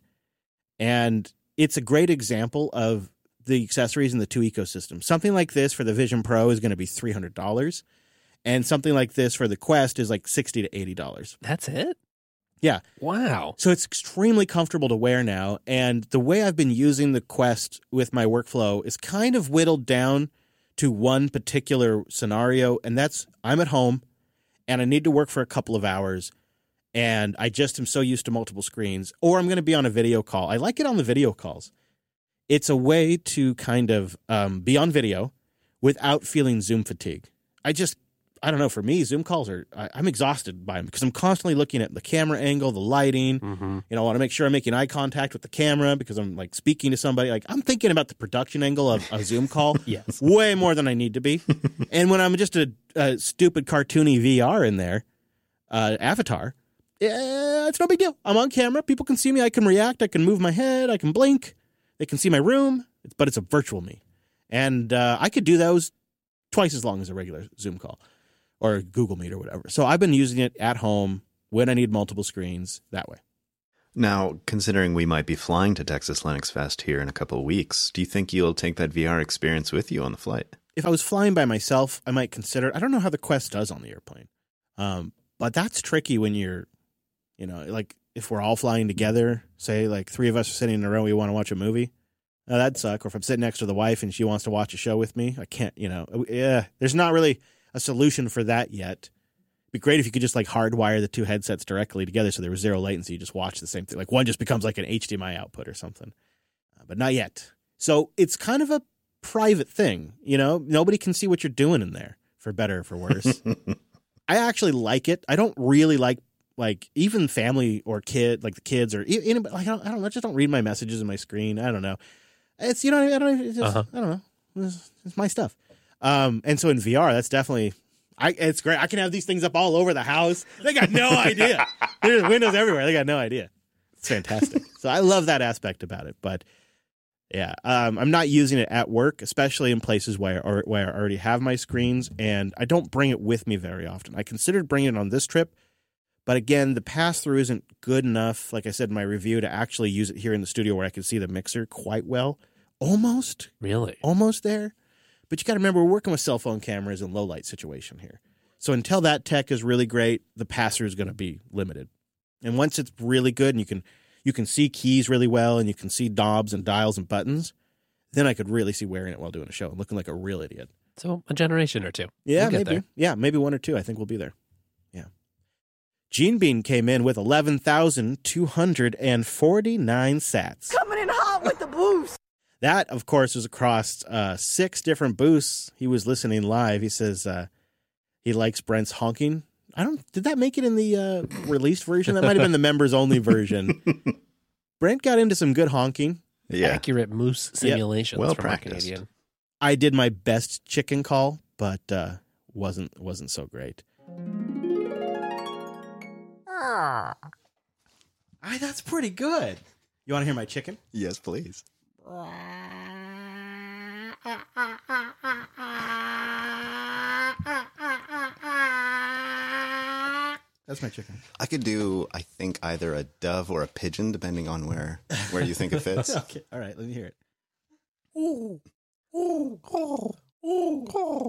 And it's a great example of the accessories in the two ecosystems. Something like this for the Vision Pro is going to be three hundred dollars. And something like this for the Quest is like sixty to eighty dollars. That's it? Yeah. Wow. So it's extremely comfortable to wear now. And the way I've been using the Quest with my workflow is kind of whittled down to one particular scenario. And that's I'm at home and I need to work for a couple of hours. And I just am so used to multiple screens. Or I'm going to be on a video call. I like it on the video calls. It's a way to kind of um, be on video without feeling Zoom fatigue. I just I don't know. For me, Zoom calls are, I, I'm exhausted by them because I'm constantly looking at the camera angle, the lighting. Mm-hmm. You know, I want to make sure I'm making eye contact with the camera because I'm like speaking to somebody. Like I'm thinking about the production angle of a Zoom call Yes. way more than I need to be. And when I'm just a, a stupid cartoony V R in there, uh, avatar, yeah, it's no big deal. I'm on camera. People can see me. I can react. I can move my head. I can blink. They can see my room. but it's a virtual me. And uh, I could do those twice as long as a regular Zoom call or Google Meet or whatever. So I've been using it at home when I need multiple screens that way. Now, considering we might be flying to Texas Linux Fest here in a couple of weeks, do you think you'll take that V R experience with you on the flight? If I was flying by myself, I might consider it. I don't know how the Quest does on the airplane. Um, but that's tricky when you're, you know, like if we're all flying together, say like three of us are sitting in a row, we want to watch a movie. Now, that'd suck. Or if I'm sitting next to the wife and she wants to watch a show with me, I can't, you know, yeah, there's not really a solution for that yet. It'd be great if you could just like hardwire the two headsets directly together so there was zero latency. You just watch the same thing. Like one just becomes like an H D M I output or something, uh, but not yet. So it's kind of a private thing, you know, nobody can see what you're doing in there, for better or for worse. I actually like it. I don't really like, like even family or kid, like the kids or even, like, I don't, I don't know, just don't read my messages in my screen. I don't know. It's, you know, I don't, it's just, uh-huh. I don't know. It's, it's my stuff. Um, and so in V R, that's definitely, I, it's great. I can have these things up all over the house. They got no idea. There's windows everywhere. They got no idea. It's fantastic. So I love that aspect about it. But yeah, um, I'm not using it at work, especially in places where, or, where I already have my screens, and I don't bring it with me very often. I considered bringing it on this trip, but again, the pass-through isn't good enough, like I said in my review, to actually use it here in the studio where I can see the mixer quite well. Almost. Really? Almost there. But you got to remember, we're working with cell phone cameras in low-light situation here. So until that tech is really great, the pass-through is going to be limited. And once it's really good and you can you can see keys really well and you can see knobs and dials and buttons, then I could really see wearing it while doing a show and looking like a real idiot. So a generation or two. Yeah, we'll get maybe. there. Yeah, maybe one or two. I think we'll be there. Yeah. Gene Bean came in with eleven thousand two hundred forty-nine sats. Coming in hot with the boost. That, of course, was across uh, six different booths. He was listening live. He says uh, he likes Brent's honking. I don't. Did that make it in the uh, released version? That might have been the members only version. Brent got into some good honking. Yeah. Accurate moose simulations. Well from practiced. Canadian. I did my best chicken call, but uh, wasn't wasn't so great. Ah, that's pretty good. You want to hear my chicken? Yes, please. That's my chicken. I could do, I think, either a dove or a pigeon, depending on where where you think it fits. Okay, all right, let me hear it. Ooh, ooh, ooh, ooh.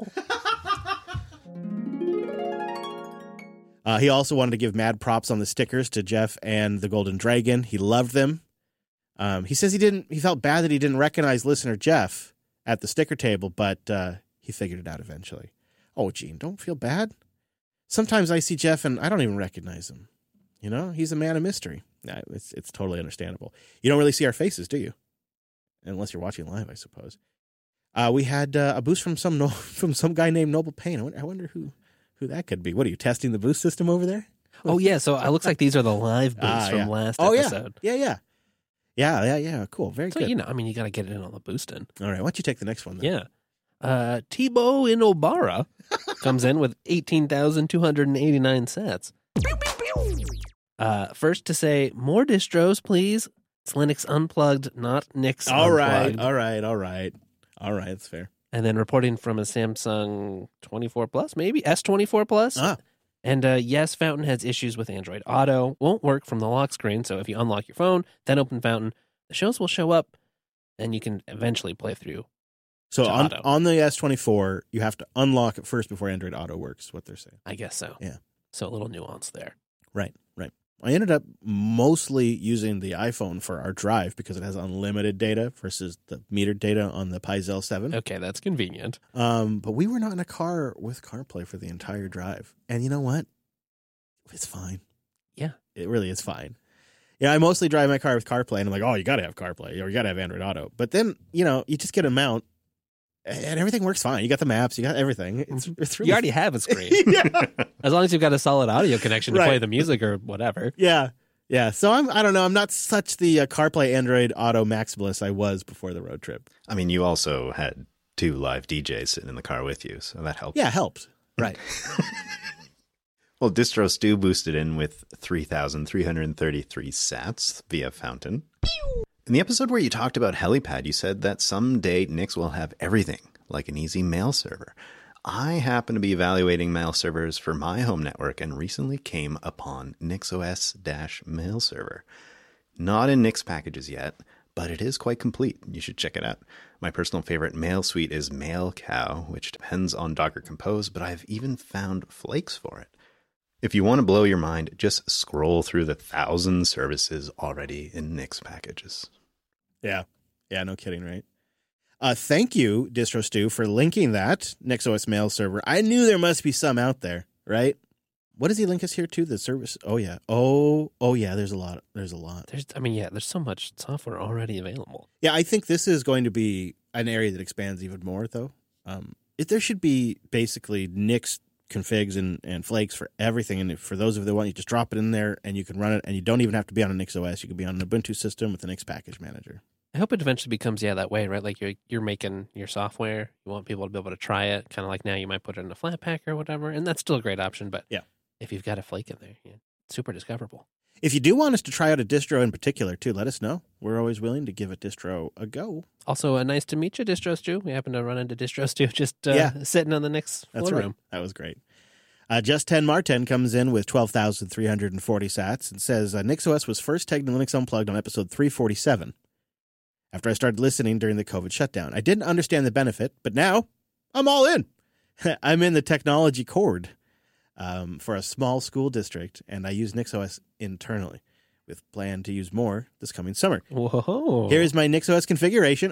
uh, he also wanted to give mad props on the stickers to Jeff and the Golden Dragon. He loved them. Um, he says he didn't. He felt bad that he didn't recognize listener Jeff at the sticker table, but uh, he figured it out eventually. Oh, Gene, don't feel bad. Sometimes I see Jeff and I don't even recognize him. You know, he's a man of mystery. Yeah, it's it's totally understandable. You don't really see our faces, do you? Unless you're watching live, I suppose. Uh, we had uh, a boost from some no- from some guy named Noble Payne. I wonder, I wonder who who that could be. What are you testing the boost system over there? Oh yeah, so it looks like these are the live boosts Ah, from yeah. last oh, episode. Yeah, yeah, yeah, yeah, yeah, yeah. Cool, very So good. you know, I mean, you got to get it in on the boosting. All right, why don't you take the next one then? Yeah. Uh, Tebow in Obara comes in with eighteen thousand two hundred eighty-nine sats. Uh, first to say, more distros, please. It's Linux Unplugged, not Nix All right, Unplugged. all right, all right, all right. That's fair. And then reporting from a Samsung twenty-four Plus, maybe S twenty-four Plus. Ah. And uh, yes, Fountain has issues with Android Auto. Won't work from the lock screen. So if you unlock your phone, then open Fountain, the shows will show up, and you can eventually play through. So to on, Auto. on the S twenty-four, you have to unlock it first before Android Auto works, is what they're saying. I guess so. Yeah. So a little nuance there. Right, right. I ended up mostly using the iPhone for our drive because it has unlimited data versus the metered data on the Pi Zel seven. Okay, that's convenient. Um, but we were not in a car with CarPlay for the entire drive. And you know what? It's fine. Yeah. It really is fine. Yeah, I mostly drive my car with CarPlay, and I'm like, oh, you got to have CarPlay, or you got to have Android Auto. But then, you know, you just get a mount, and everything works fine. You got the maps, you got everything. It's, it's really You already have a screen. yeah. As long as you've got a solid audio connection to Right. play the music or whatever. Yeah. Yeah. So I'm, I don't know. I'm not such the uh, CarPlay Android Auto maximalist I was before the road trip. I mean, you also had two live D Js sitting in the car with you, so that helped. Yeah, it helped. Right. Well, Distro Stew boosted in with three thousand three hundred thirty-three sats via Fountain. In the episode where you talked about Helipad, you said that someday Nix will have everything, like an easy mail server. I happen to be evaluating mail servers for my home network and recently came upon NixOS-Mail Server. Not in Nix packages yet, but it is quite complete. You should check it out. My personal favorite mail suite is MailCow, which depends on Docker Compose, but I've even found Flakes for it. If you want to blow your mind, just scroll through the thousand services already in Nix packages. Yeah. Yeah, no kidding, right? Uh, thank you, DistroStew, for linking that NixOS mail server. I knew there must be some out there, right? What does he link us here to? The service? Oh, yeah. Oh, oh yeah, there's a lot. There's a lot. There's, I mean, yeah, there's so much software already available. Yeah, I think this is going to be an area that expands even more, though. Um, if there should be basically Nix configs and, and flakes for everything. And if, for those of you that want, you just drop it in there and you can run it. And you don't even have to be on a NixOS. You can be on an Ubuntu system with the Nix package manager. I hope it eventually becomes, yeah, that way, right? Like you're you're making your software. You want people to be able to try it. Kind of like now you might put it in a Flatpak or whatever. And that's still a great option. But yeah, if you've got a flake in there, yeah, super discoverable. If you do want us to try out a distro in particular, too, let us know. We're always willing to give a distro a go. Also, uh, nice to meet you, DistroStew. We happen to run into DistroStew just uh, yeah. sitting on the Nix floor That's right. room. That was great. Uh, Just ten Martin comes in with twelve thousand three hundred forty sats and says, uh, NixOS was first tagged in Linux Unplugged on episode three forty-seven. After I started listening during the COVID shutdown. I didn't understand the benefit, but now I'm all in. I'm in the technology cord um, for a small school district, and I use NixOS internally with plan to use more this coming summer. Whoa. Here is my NixOS configuration.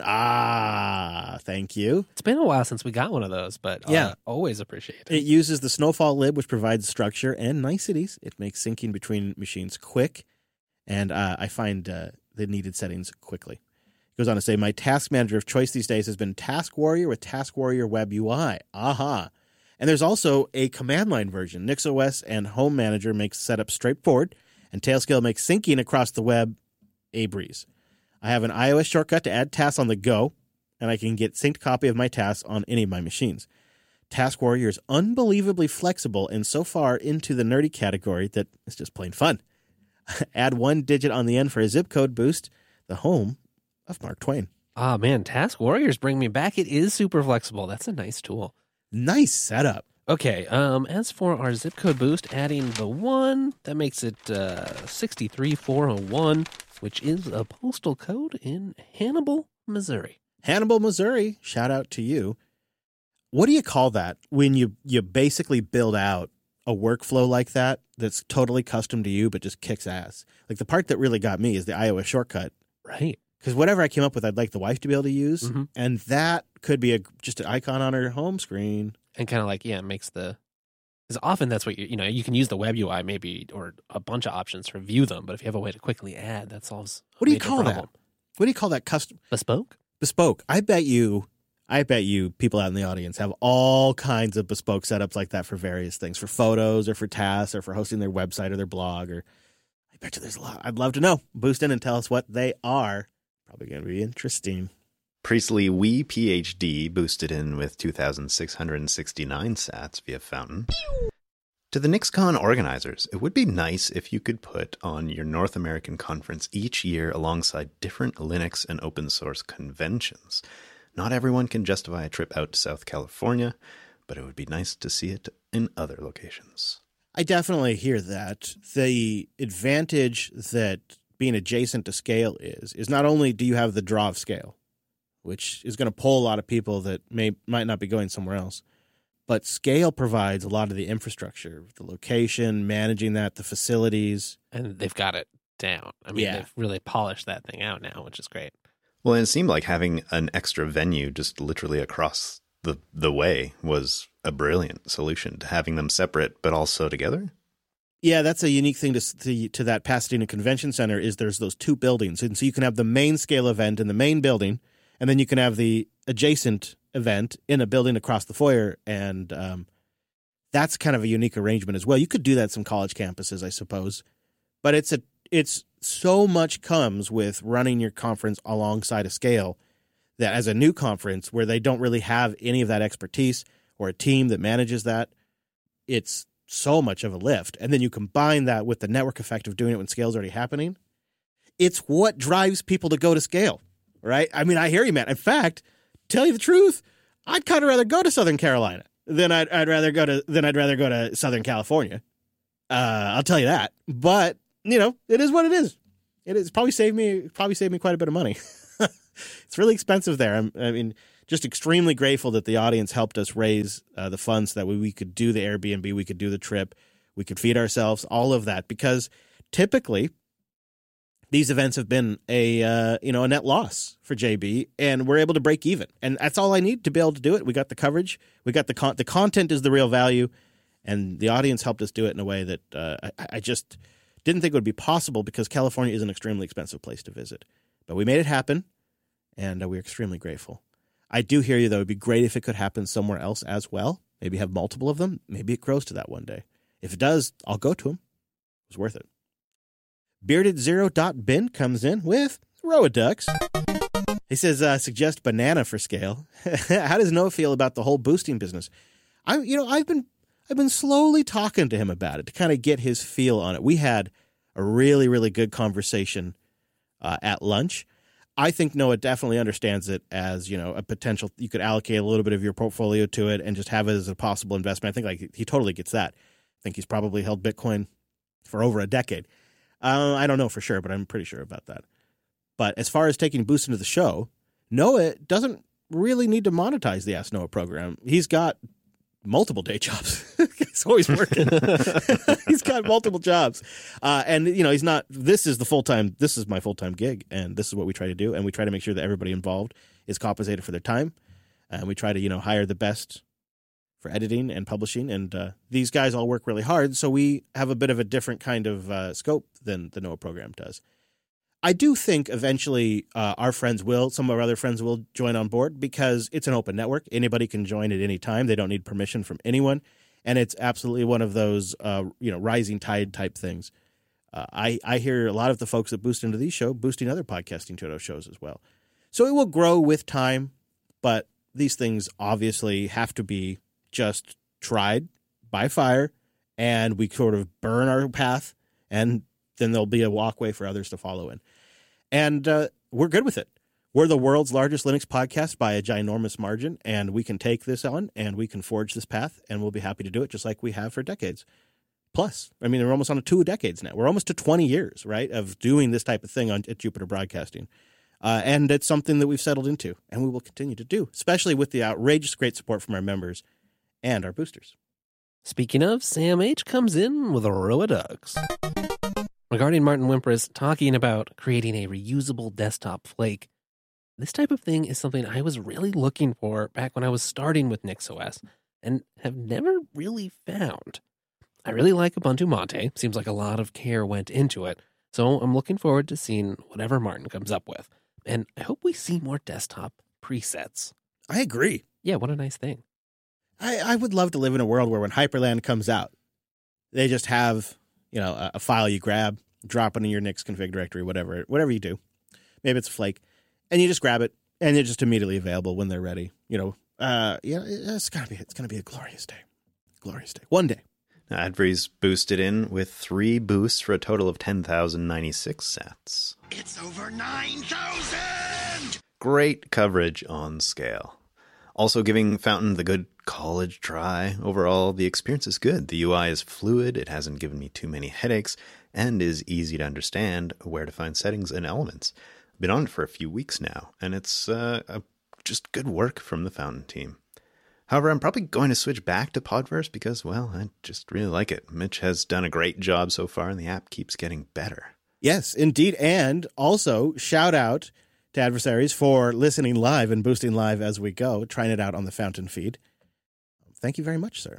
Ah, thank you. It's been a while since we got one of those, but yeah. uh, always appreciate it. It uses the Snowfall lib, which provides structure and niceties. It makes syncing between machines quick, and uh, I find uh, the needed settings quickly. Goes on to say, my task manager of choice these days has been Task Warrior with Task Warrior Web U I. Aha. And there's also a command line version. NixOS and Home Manager makes setup straightforward, and Tailscale makes syncing across the web a breeze. I have an iOS shortcut to add tasks on the go, and I can get synced copy of my tasks on any of my machines. Task Warrior is unbelievably flexible and so far into the nerdy category that it's just plain fun. Add one digit on the end for a zip code boost. The home of Mark Twain. Ah, man, Task Warriors bring me back. It is super flexible. That's a nice tool. Nice setup. Okay, um, as for our zip code boost, adding the one, that makes it uh, six three four oh one, which is a postal code in Hannibal, Missouri. Hannibal, Missouri. Shout out to you. What do you call that when you, you basically build out a workflow like that that's totally custom to you but just kicks ass? Like the part that really got me is the iOS shortcut. Right. Because whatever I came up with, I'd like the wife to be able to use. Mm-hmm. And that could be a just an icon on her home screen. And kind of like, yeah, it makes the... Because often that's what you, you know, you can use the web U I maybe, or a bunch of options to view them. But if you have a way to quickly add, that solves a What do you major call problem. that? What do you call that? Custom Bespoke? Bespoke. I bet you, I bet you people out in the audience have all kinds of bespoke setups like that for various things, for photos or for tasks or for hosting their website or their blog. Or I bet you there's a lot. I'd love to know. Boost in and tell us what they are. Probably going to be interesting. Priestley Wee PhD boosted in with two thousand six hundred sixty-nine sats via Fountain. To the NixCon organizers, it would be nice if you could put on your North American conference each year alongside different Linux and open source conventions. Not everyone can justify a trip out to South California, but it would be nice to see it in other locations. I definitely hear that. The advantage that being adjacent to Scale is, is not only do you have the draw of Scale, which is going to pull a lot of people that may might not be going somewhere else, but Scale provides a lot of the infrastructure, the location, managing that, the facilities. And they've got it down. I mean, Yeah. they've really polished that thing out now, which is great. Well, and it seemed like having an extra venue just literally across the, the way was a brilliant solution to having them separate but also together. Yeah, that's a unique thing to, to to that Pasadena Convention Center is there's those two buildings. And so you can have the main Scale event in the main building, and then you can have the adjacent event in a building across the foyer. And um, that's kind of a unique arrangement as well. You could do that at some college campuses, I suppose. But it's a it's so much comes with running your conference alongside a Scale that as a new conference where they don't really have any of that expertise or a team that manages that, it's so much of a lift. And then you combine that with the network effect of doing it when Scale's already happening. it's what drives people to go to Scale, right? I mean, I hear you, man. In fact, tell you the truth, I'd kind of rather go to Southern Carolina than I'd, I'd rather go to than I'd rather go to Southern California. Uh, I'll tell you that. But you know, it is what it is. It is probably saved me probably saved me quite a bit of money. It's really expensive there. I'm, I mean, just extremely grateful that the audience helped us raise uh, the funds so that we, we could do the Airbnb, we could do the trip, we could feed ourselves, all of that. Because typically, these events have been a uh, you know a net loss for J B, and we're able to break even, and that's all I need to be able to do it. We got the coverage, we got the con- the content is the real value, and the audience helped us do it in a way that uh, I, I just didn't think would be possible because California is an extremely expensive place to visit. But we made it happen. And uh, we're extremely grateful. I do hear you, though. It would be great if it could happen somewhere else as well. Maybe have multiple of them. Maybe it grows to that one day. If it does, I'll go to them. It was worth it. Bearded Zero Dot Bin comes in with Roa Ducks. He says, uh, suggest banana for Scale. How does Noah feel about the whole boosting business? I, you know, I've been, I've been slowly talking to him about it to kind of get his feel on it. We had a really, really good conversation uh, at lunch. I think Noah definitely understands it as, you know, a potential. You could allocate a little bit of your portfolio to it and just have it as a possible investment. I think like he totally gets that. I think he's probably held Bitcoin for over a decade. Uh, I don't know for sure, but I'm pretty sure about that. But as far as taking boost into the show, Noah doesn't really need to monetize the Ask Noah program. He's got multiple day jobs. He's always working. He's got multiple jobs. Uh, and, you know, he's not, this is the full-time, this is my full-time gig. And this is what we try to do. And we try to make sure that everybody involved is compensated for their time. And we try to, you know, hire the best for editing and publishing. And uh, these guys all work really hard. So we have a bit of a different kind of uh, scope than the Noah program does. I do think eventually uh, our friends will, some of our other friends will join on board because it's an open network. Anybody can join at any time. They don't need permission from anyone. And it's absolutely one of those, uh, you know, rising tide type things. Uh, I, I hear a lot of the folks that boost into these shows boosting other podcasting Toto shows as well. So it will grow with time, but these things obviously have to be just tried by fire, and we sort of burn our path, and then there'll be a walkway for others to follow in. And uh, we're good with it. We're the world's largest Linux podcast by a ginormous margin, and we can take this on, and we can forge this path, and we'll be happy to do it just like we have for decades. Plus, I mean, we're almost on to two decades now. We're almost to twenty years, right, of doing this type of thing on at Jupiter Broadcasting. Uh, and it's something that we've settled into, and we will continue to do, especially with the outrageous great support from our members and our boosters. Speaking of, Sam H. comes in with a row of ducks. Regarding Martin Wimpress talking about creating a reusable desktop flake, this type of thing is something I was really looking for back when I was starting with NixOS and have never really found. I really like Ubuntu Mate. Seems like a lot of care went into it. So I'm looking forward to seeing whatever Martin comes up with. And I hope we see more desktop presets. I agree. Yeah, what a nice thing. I, I would love to live in a world where when Hyperland comes out, they just have, you know, a, a file you grab, drop it in your Nix config directory, whatever, whatever you do. Maybe it's a flake. And you just grab it, and it's just immediately available when they're ready. You know, uh, yeah, it's gonna be it's gonna be a glorious day, glorious day. One day. Adfree's boosted in with three boosts for a total of ten thousand ninety-six sats. It's over nine thousand! Great coverage on Scale. Also giving Fountain the good college try. Overall, the experience is good. The U I is fluid, it hasn't given me too many headaches, and is easy to understand where to find settings and elements. I've been on it for a few weeks now, and it's uh, a, just good work from the Fountain team. However, I'm probably going to switch back to Podverse because, well, I just really like it. Mitch has done a great job so far, and the app keeps getting better. Yes, indeed. And also, shout out to adversaries for listening live and boosting live as we go, trying it out on the Fountain feed. Thank you very much, sir.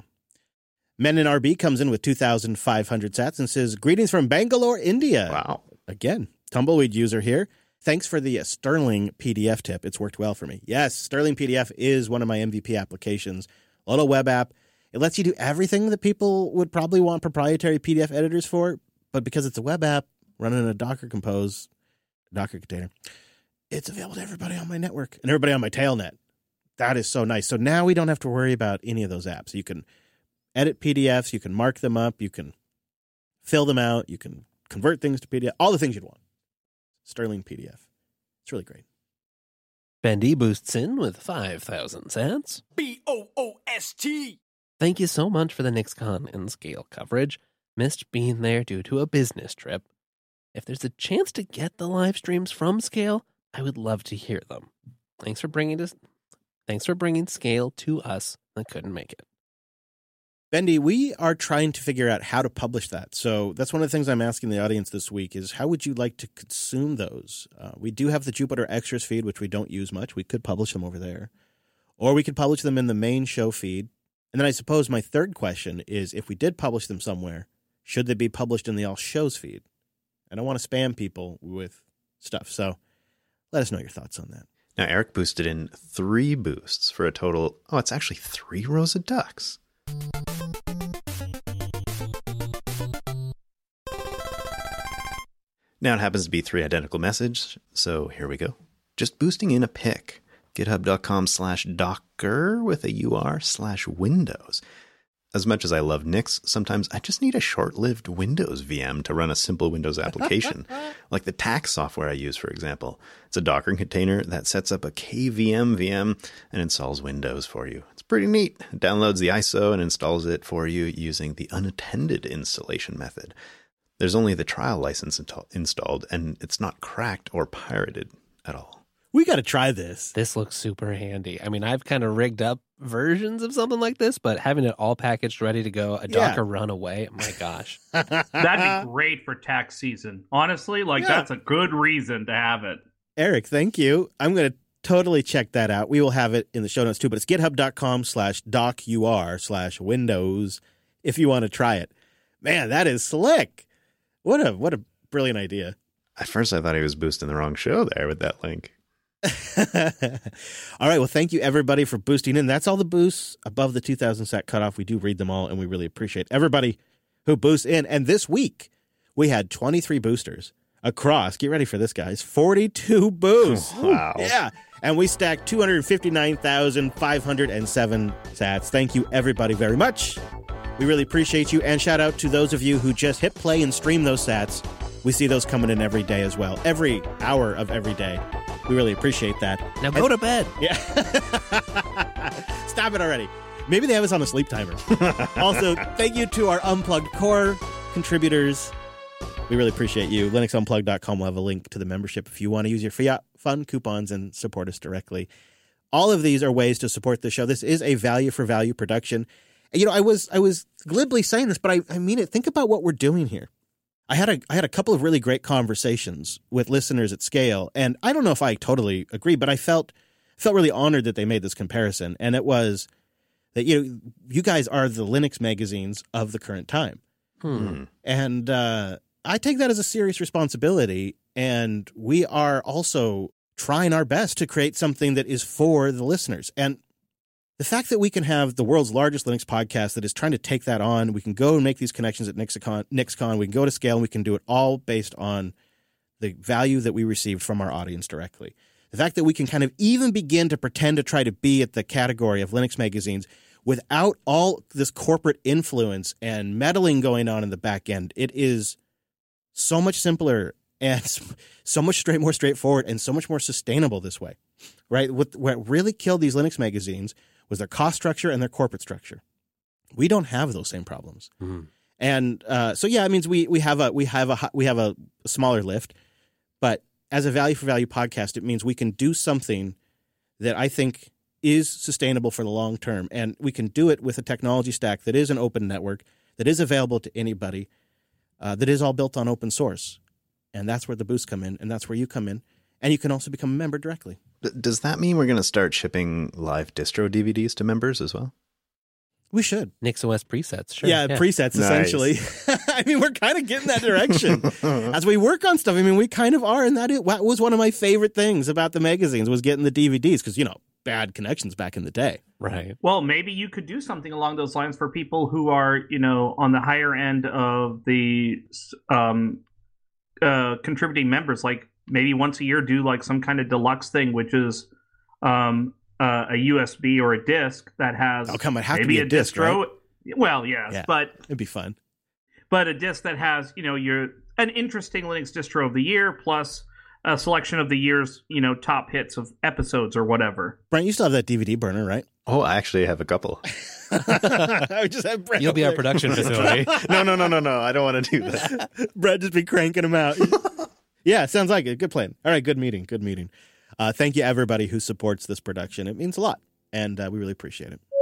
Menon R B comes in with two thousand five hundred sats and says, greetings from Bangalore, India. Wow. Again, Tumbleweed user here. Thanks for the uh, Sterling P D F tip. It's worked well for me. Yes, Sterling P D F is one of my M V P applications. A little web app. It lets you do everything that people would probably want proprietary P D F editors for, but because it's a web app running in a Docker Compose, Docker container, it's available to everybody on my network and everybody on my tailnet. That is so nice. So now we don't have to worry about any of those apps. You can edit P D Fs, you can mark them up, you can fill them out, you can convert things to P D F, all the things you'd want. Sterling P D F. It's really great. Bendy boosts in with five thousand sats. B O O S T. Thank you so much for the NixCon and Scale coverage. Missed being there due to a business trip. If there's a chance to get the live streams from Scale, I would love to hear them. Thanks for bringing this. Thanks for bringing Scale to us that couldn't make it. Bendy, we are trying to figure out how to publish that. So that's one of the things I'm asking the audience this week is how would you like to consume those? Uh, we do have the Jupiter Extras feed, which we don't use much. We could publish them over there. Or we could publish them in the main show feed. And then I suppose my third question is if we did publish them somewhere, should they be published in the All Shows feed? I don't want to spam people with stuff. So let us know your thoughts on that. Now, Eric boosted in three boosts for a total, oh, it's actually three rows of ducks. Now it happens to be three identical messages, so here we go. Just boosting in a pic. GitHub.com slash Docker with a U R slash Windows. As much as I love Nix, sometimes I just need a short-lived Windows V M to run a simple Windows application. Like the tax software I use, for example. It's a Docker container that sets up a K V M V M and installs Windows for you. It's pretty neat. It downloads the I S O and installs it for you using the unattended installation method. There's only the trial license installed, and it's not cracked or pirated at all. We got to try this. This looks super handy. I mean, I've kind of rigged up versions of something like this, but having it all packaged, ready to go, a Yeah. Docker run away, my gosh. That'd be great for tax season. Honestly, like Yeah. that's a good reason to have it. Eric, thank you. I'm going to totally check that out. We will have it in the show notes too, but it's github.com slash docur slash windows if you want to try it. Man, that is slick. What a what a brilliant idea. At first, I thought he was boosting the wrong show there with that link. All right. Well, thank you, everybody, for boosting in. That's all the boosts above the two thousand sat cutoff. We do read them all, and we really appreciate everybody who boosts in. And this week, we had twenty-three boosters across. Get ready for this, guys. forty-two boosts. Wow. Yeah. And we stacked two hundred fifty-nine thousand five hundred seven sats. Thank you, everybody, very much. We really appreciate you. And shout out to those of you who just hit play and stream those sats. We see those coming in every day as well. Every hour of every day. We really appreciate that. Now go to bed. Yeah. Stop it already. Maybe they have us on a sleep timer. Also, thank you to our Unplugged Core contributors. We really appreciate you. Linux Unplugged dot com will have a link to the membership if you want to use your fiat fun coupons and support us directly. All of these are ways to support the show. This is a value for value production. And, you know, I was I was glibly saying this, but I, I mean it. Think about what we're doing here. I had a I had a couple of really great conversations with listeners at Scale, and I don't know if I totally agree, but I felt felt really honored that they made this comparison, and it was that you know you guys are the Linux magazines of the current time, Hmm. and uh, I take that as a serious responsibility, and we are also trying our best to create something that is for the listeners, and the fact that we can have the world's largest Linux podcast that is trying to take that on, we can go and make these connections at NixCon, NixCon, we can go to Scale, and we can do it all based on the value that we received from our audience directly. The fact that we can kind of even begin to pretend to try to be at the category of Linux magazines without all this corporate influence and meddling going on in the back end, it is so much simpler and so much straight, more straightforward and so much more sustainable this way, right? What, what really killed these Linux magazines was their cost structure and their corporate structure. We don't have those same problems, Mm-hmm. and uh, so yeah, it means we we have a we have a we have a smaller lift, but as a value for value podcast, it means we can do something that I think is sustainable for the long term, and we can do it with a technology stack that is an open network, that is available to anybody, uh, that is all built on open source, and that's where the boosts come in, and that's where you come in, and you can also become a member directly. Does that mean we're going to start shipping live distro D V Ds to members as well? We should. NixOS presets, sure. Yeah, presets, Nice. essentially. I mean, we're kind of getting that direction. As we work on stuff, I mean, we kind of are, and that it was one of my favorite things about the magazines was getting the D V Ds, because, you know, bad connections back in the day. Right. Well, maybe you could do something along those lines for people who are, you know, on the higher end of the um, uh, contributing members. Like maybe once a year, do like some kind of deluxe thing, which is um, uh, a U S B or a disk that has Oh, come on, have to maybe be a a disc, distro. right? Well, yes, Yeah. but It'd be fun. but a disk that has, you know, your an interesting Linux distro of the year plus a selection of the year's, you know, top hits of episodes or whatever. Brent, you still have that D V D burner, right? Oh, I actually have a couple. I just have Brent You'll be over our there. production facility. no, no, no, no, no. I don't want to do that. Brett just be cranking them out. Yeah, sounds like it. Good plan. All right, good meeting. Good meeting. Uh, thank you, everybody who supports this production. It means a lot, and uh, we really appreciate it.